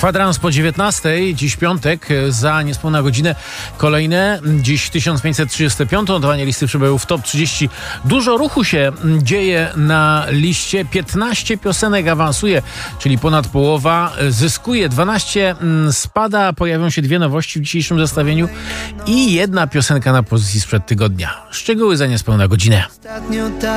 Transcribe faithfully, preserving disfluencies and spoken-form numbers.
Kwadrans po dziewiętnastej, dziś piątek, za niespełna godzinę kolejne. Dziś tysiąc pięćset trzydzieste piąte notowanie listy przebojów Top trzydzieści. Dużo ruchu się dzieje na liście. piętnaście piosenek awansuje, czyli ponad połowa. Zyskuje dwanaście, spada. Pojawią się dwie nowości w dzisiejszym zestawieniu i jedna piosenka na pozycji sprzed tygodnia. Szczegóły za niespełna godzinę.